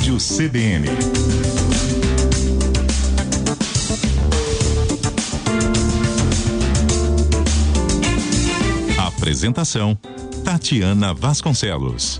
Estúdio CBN. Apresentação: Tatiana Vasconcelos.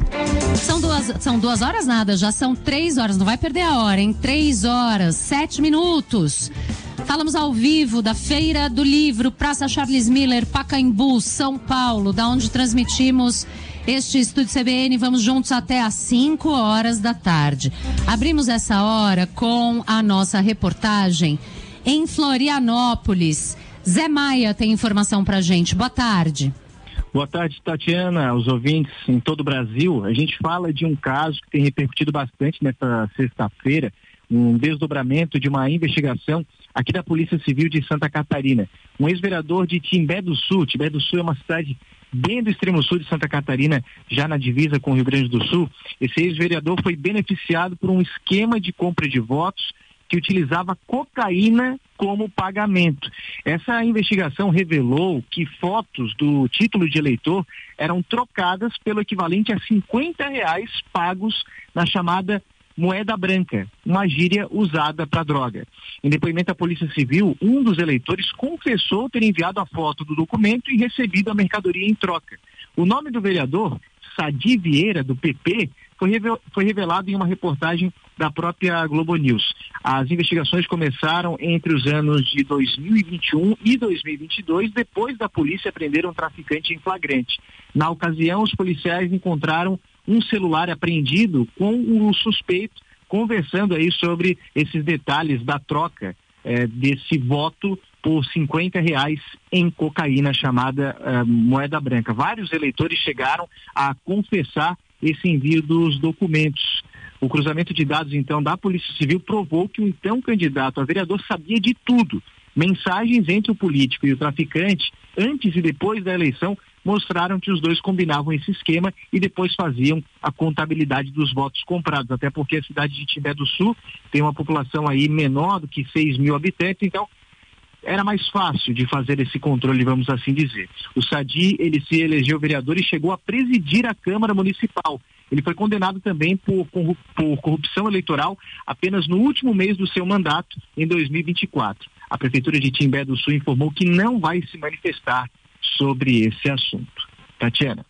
São 2 horas nada, já são 3 horas, não vai perder a hora, hein? 3 horas, 7 minutos. Falamos ao vivo da Feira do Livro, Praça Charles Miller, Pacaembu, São Paulo, da onde transmitimos este Estúdio CBN. Vamos juntos até às 5 horas da tarde. Abrimos essa hora com a nossa reportagem em Florianópolis. Zé Maia tem informação pra gente. Boa tarde. Boa tarde, Tatiana, aos ouvintes em todo o Brasil. A gente fala de um caso que tem repercutido bastante nesta sexta-feira, um desdobramento de uma investigação aqui da Polícia Civil de Santa Catarina. Um ex-vereador de Timbé do Sul é uma cidade bem do extremo sul de Santa Catarina, já na divisa com o Rio Grande do Sul. Esse ex-vereador foi beneficiado por um esquema de compra de votos que utilizava cocaína como pagamento. Essa investigação revelou que fotos do título de eleitor eram trocadas pelo equivalente a R$50 pagos na chamada moeda branca, uma gíria usada para droga. Em depoimento à Polícia Civil, um dos eleitores confessou ter enviado a foto do documento e recebido a mercadoria em troca. O nome do vereador, Sadi Vieira, do PP, foi revelado em uma reportagem da própria Globo News. As investigações começaram entre os anos de 2021 e 2022, depois da polícia prender um traficante em flagrante. Na ocasião, os policiais encontraram um celular apreendido com o suspeito conversando aí sobre esses detalhes da troca desse voto por R$50 em cocaína chamada moeda branca. Vários eleitores chegaram a confessar esse envio dos documentos. O cruzamento de dados, então, da Polícia Civil provou que o então candidato a vereador sabia de tudo. Mensagens entre o político e o traficante, antes e depois da eleição, mostraram que os dois combinavam esse esquema e depois faziam a contabilidade dos votos comprados, até porque a cidade de Timbé do Sul tem uma população aí menor do que 6 mil habitantes, então era mais fácil de fazer esse controle, vamos assim dizer. O Sadi, ele se elegeu vereador e chegou a presidir a Câmara Municipal. Ele foi condenado também por corrupção eleitoral apenas no último mês do seu mandato, em 2024. A Prefeitura de Timbé do Sul informou que não vai se manifestar sobre esse assunto. Tatiana.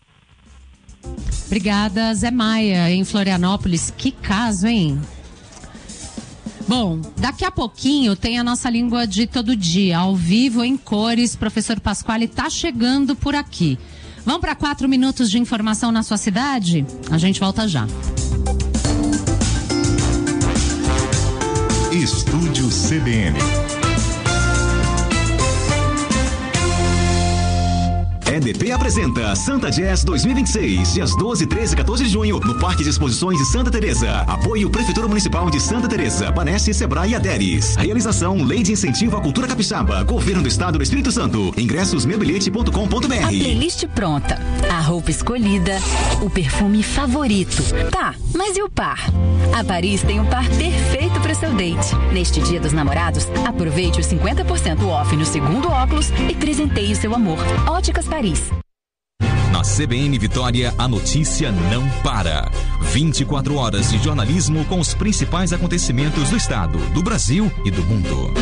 Obrigada, Zé Maia, em Florianópolis. Que caso, hein? Bom, daqui a pouquinho tem a nossa língua de todo dia, ao vivo, em cores. Professor Pasquale está chegando por aqui. Vamos para 4 minutos de informação na sua cidade? A gente volta já. Estúdio CBN. EDP apresenta Santa Jazz 2026, dias 12, 13 e 14 de junho, no Parque de Exposições de Santa Teresa. Apoio Prefeitura Municipal de Santa Teresa, Banesse, Sebrae e Aderes. Realização Lei de Incentivo à Cultura Capixaba, Governo do Estado do Espírito Santo. Ingressos meubilhete.com.br. A playlist pronta, a roupa escolhida, o perfume favorito. Tá, mas e o par? A Paris tem um par perfeito para seu date. Neste Dia dos Namorados, aproveite os 50% off no segundo óculos e presenteie o seu amor. Óticas Paris. Na CBN Vitória, a notícia não para. 24 horas de jornalismo com os principais acontecimentos do estado, do Brasil e do mundo.